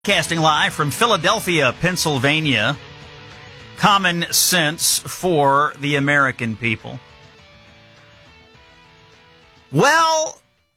Casting live from Philadelphia, Pennsylvania. Common sense for the American people. Well.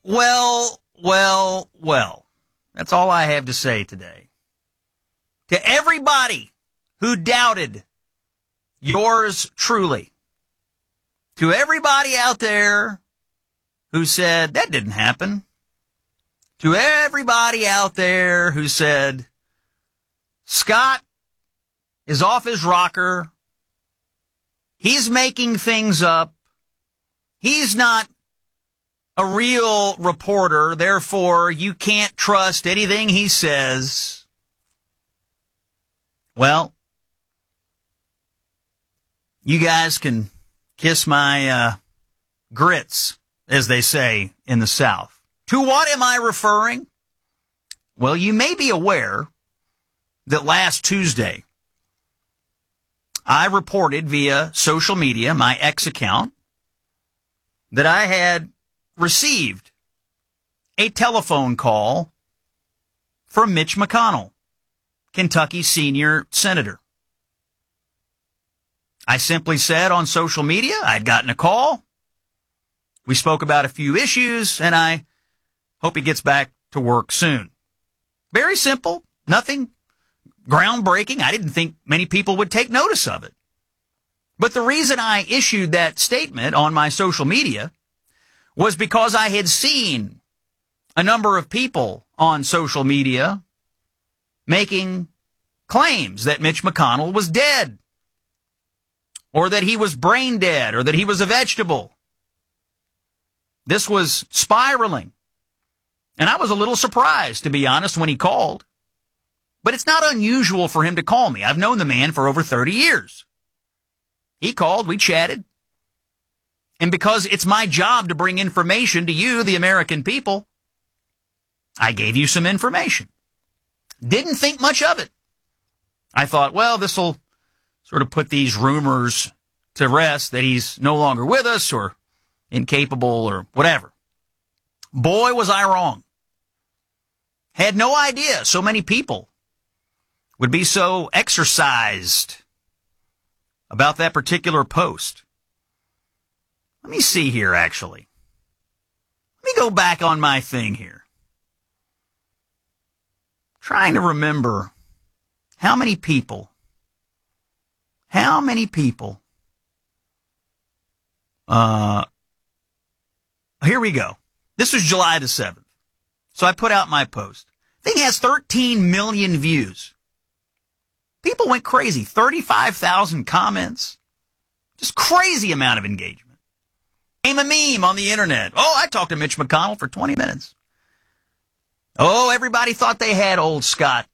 That's all I have to say today. To everybody who doubted yours truly. To everybody out there who said, that didn't happen. To everybody out there who said, Scott is off his rocker. He's making things up. He's not a real reporter. Therefore, you can't trust anything he says. Well, you guys can kiss my grits, as they say in the South. To what am I referring? Well, you may be aware that last Tuesday, I reported via social media, my X account, that I had received a telephone call from Mitch McConnell, Kentucky's senior senator. I simply said on social media I'd gotten a call. We spoke about a few issues, and I hope he gets back to work soon. Very simple. Nothing groundbreaking. I didn't think many people would take notice of it. But the reason I issued that statement on my social media was because I had seen a number of people on social media making claims that Mitch McConnell was dead, or that he was brain dead, or that he was a vegetable. This was spiraling. And I was a little surprised, to be honest, when he called. But it's not unusual for him to call me. I've known the man for over 30 years. He called, we chatted. And because it's my job to bring information to you, the American people, I gave you some information. Didn't think much of it. I thought, well, this will sort of put these rumors to rest that he's no longer with us or incapable or whatever. Boy, was I wrong. Had no idea so many people would be so exercised about that particular post. Let me see here, actually. Let me go back on my thing here. Trying to remember how many people, here we go. This was July the 7th. So I put out my post. Thing has 13 million views. People went crazy. 35,000 comments. Just crazy amount of engagement. Became a meme on the internet. Oh, I talked to Mitch McConnell for 20 minutes. Oh, everybody thought they had old Scott.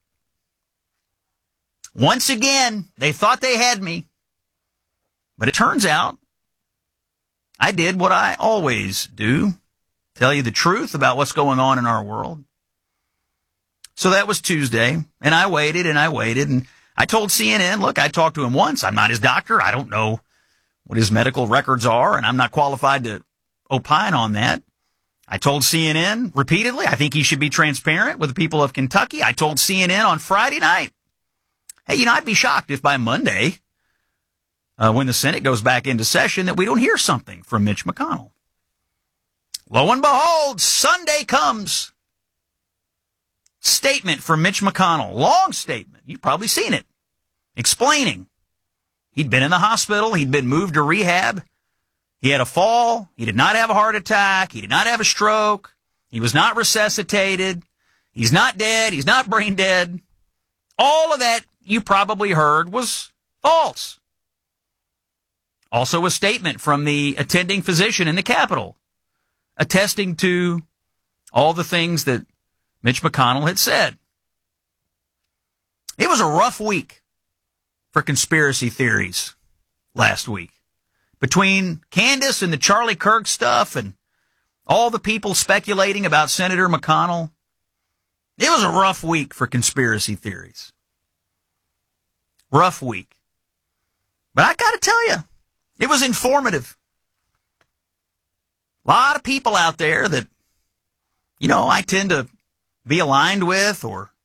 Once again, they thought they had me. But it turns out I did what I always do. Tell you the truth about what's going on in our world. So that was Tuesday, and I waited, and I told CNN, look, I talked to him once. I'm not his doctor. I don't know what his medical records are, and I'm not qualified to opine on that. I told CNN repeatedly, I think he should be transparent with the people of Kentucky. I told CNN on Friday night, hey, I'd be shocked if by Monday, when the Senate goes back into session, that we don't hear something from Mitch McConnell. Lo and behold, Sunday comes. Statement from Mitch McConnell. Long statement. You've probably seen it. Explaining. He'd been in the hospital. He'd been moved to rehab. He had a fall. He did not have a heart attack. He did not have a stroke. He was not resuscitated. He's not dead. He's not brain dead. All of that you probably heard was false. Also a statement from the attending physician in the Capitol, attesting to all the things that Mitch McConnell had said. It was a rough week for conspiracy theories last week. Between Candace and the Charlie Kirk stuff and all the people speculating about Senator McConnell, it was a rough week for conspiracy theories. Rough week. But I got to tell you, it was informative. A lot of people out there that, I tend to be aligned with or